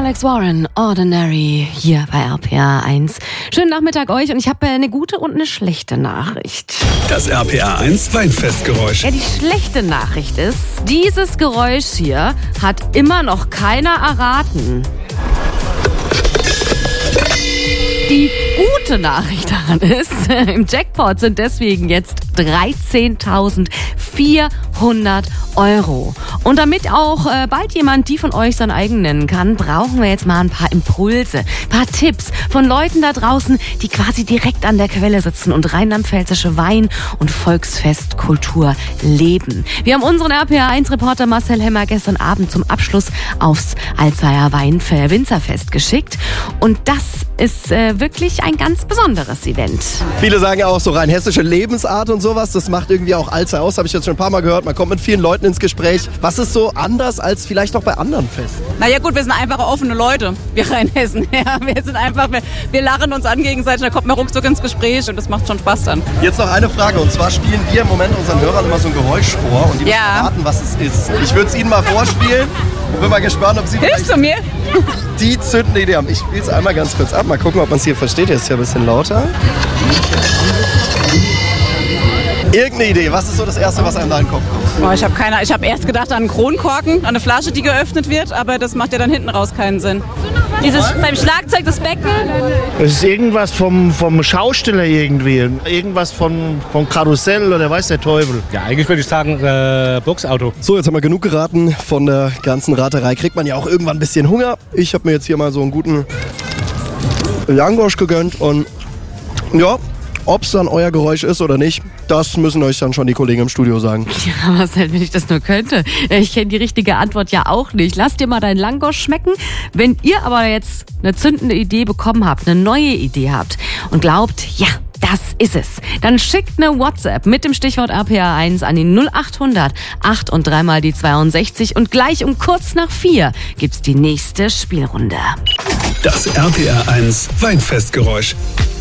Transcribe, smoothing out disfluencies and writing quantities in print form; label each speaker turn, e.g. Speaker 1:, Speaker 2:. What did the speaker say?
Speaker 1: Alex Warren, Ordinary, hier bei RPA 1. Schönen Nachmittag euch und ich habe eine gute und eine schlechte Nachricht.
Speaker 2: Das RPA 1 Weinfestgeräusch.
Speaker 1: Ja, die schlechte Nachricht ist, dieses Geräusch hier hat immer noch keiner erraten. Die gute Nachricht daran ist, im Jackpot sind deswegen jetzt 13.400 €. Und damit auch bald jemand die von euch sein eigen nennen kann, brauchen wir jetzt mal ein paar Impulse, ein paar Tipps von Leuten da draußen, die quasi direkt an der Quelle sitzen und rheinland-pfälzische Wein- und Volksfestkultur leben. Wir haben unseren RPA1-Reporter Marcel Hemmer gestern Abend zum Abschluss aufs Alzeyer Winzerfest geschickt. Und das ist wirklich ein ganz besonderes Event.
Speaker 3: Viele sagen ja auch so rein hessische Lebensart und sowas. Das macht irgendwie auch Alzey aus, habe ich jetzt schon ein paar Mal gehört. Man kommt mit vielen Leuten ins Gespräch. Was ist so anders als vielleicht auch bei anderen Festen?
Speaker 4: Naja gut, wir sind einfach offene Leute, wir Rheinhessen. Ja, wir lachen uns an gegenseitig, da kommt man ruckzuck ins Gespräch und das macht schon Spaß dann.
Speaker 3: Jetzt noch eine Frage und zwar spielen wir im Moment unseren Hörern immer so ein Geräusch vor und die müssen raten, was es ist. Ich würde es ihnen mal vorspielen und bin mal gespannt, ob sie
Speaker 4: Hilfst du mir?
Speaker 3: Die zündende Idee haben. Ich spiele es einmal ganz kurz ab, mal gucken, ob man es hier versteht. Hier ist ja ein bisschen lauter. Irgendeine Idee, was ist so das Erste, was einem da in den Kopf kommt?
Speaker 4: Oh, ich habe keine Ahnung. Ich habe erst gedacht an einen Kronkorken, an eine Flasche, die geöffnet wird, aber das macht ja dann hinten raus keinen Sinn. Beim Schlagzeug das Becken?
Speaker 5: Es ist irgendwas vom Schausteller irgendwie. Irgendwas vom Karussell oder weiß der Teufel.
Speaker 6: Ja, eigentlich würde ich sagen Boxauto.
Speaker 3: So, jetzt haben wir genug geraten von der ganzen Raterei. Kriegt man ja auch irgendwann ein bisschen Hunger. Ich habe mir jetzt hier mal so einen guten Langosch gegönnt und ja, ob es dann euer Geräusch ist oder nicht, das müssen euch dann schon die Kollegen im Studio sagen.
Speaker 1: Ja, Marcel, wenn ich das nur könnte. Ich kenne die richtige Antwort ja auch nicht. Lass dir mal deinen Langosch schmecken. Wenn ihr aber jetzt eine zündende Idee bekommen habt, eine neue Idee habt und glaubt, ja, das ist es, dann schickt eine WhatsApp mit dem Stichwort RPA1 an die 0800 8 und 3 mal die 62 und gleich um kurz nach 4 gibt's die nächste Spielrunde.
Speaker 2: Das RPA 1 Weinfestgeräusch.